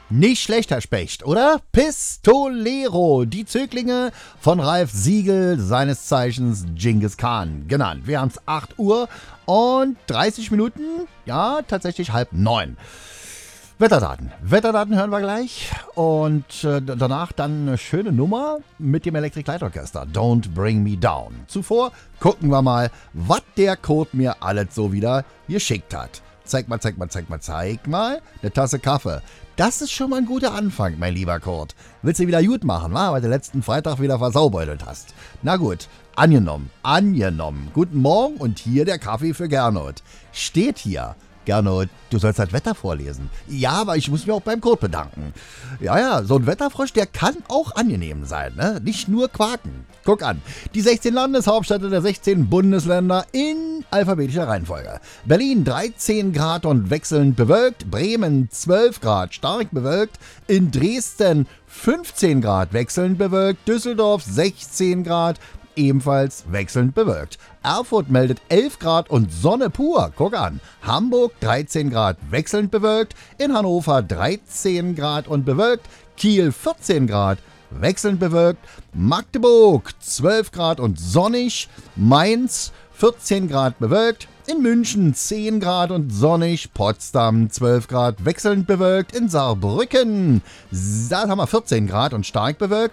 Nicht schlecht, Herr Specht, oder? Pistolero, die Zöglinge von Ralf Siegel, seines Zeichens Genghis Khan genannt. Wir haben es 8 Uhr und 30 Minuten, ja, tatsächlich 8:30. Wetterdaten hören wir gleich und danach dann eine schöne Nummer mit dem Electric Light Orchester, Don't Bring Me Down. Zuvor gucken wir mal, was der Code mir alles so wieder geschickt hat. Zeig mal. Eine Tasse Kaffee. Das ist schon mal ein guter Anfang, mein lieber Kurt. Willst du wieder gut machen, wa? Weil du letzten Freitag wieder versaubeutelt hast. Na gut, angenommen. Guten Morgen und hier der Kaffee für Gernot. Steht hier. Gernot, du sollst das Wetter vorlesen. Ja, aber ich muss mich auch beim Kurt bedanken. Ja, so ein Wetterfrosch, der kann auch angenehm sein, ne? Nicht nur quaken. Guck an, die 16 Landeshauptstädte der 16 Bundesländer in alphabetischer Reihenfolge. Berlin 13 Grad und wechselnd bewölkt, Bremen 12 Grad stark bewölkt, in Dresden 15 Grad wechselnd bewölkt, Düsseldorf 16 Grad, ebenfalls wechselnd bewölkt. Erfurt meldet 11 Grad und Sonne pur. Guck an. Hamburg 13 Grad wechselnd bewölkt. In Hannover 13 Grad und bewölkt. Kiel 14 Grad wechselnd bewölkt. Magdeburg 12 Grad und sonnig. Mainz 14 Grad bewölkt. In München 10 Grad und sonnig, Potsdam 12 Grad wechselnd bewölkt, in Saarbrücken, da haben wir 14 Grad und stark bewölkt,